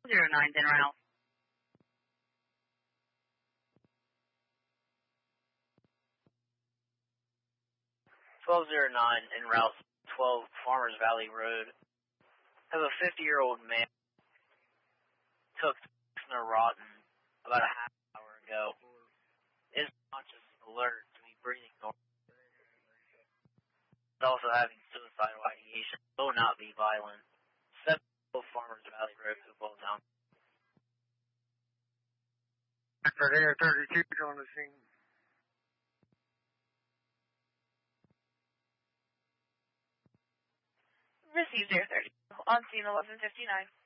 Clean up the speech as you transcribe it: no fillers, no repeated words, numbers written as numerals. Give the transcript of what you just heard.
09 en route. En route 12 Farmers Valley Road. Have a 50-year-old man took Neurontin about a half hour ago. Is conscious, alert, to be breathing normal. Also having suicidal ideation, will not be violent. 7 Farmers Valley Road, Hopewell Town. For Air 32 on the scene. Received Air 32 on scene 11:59.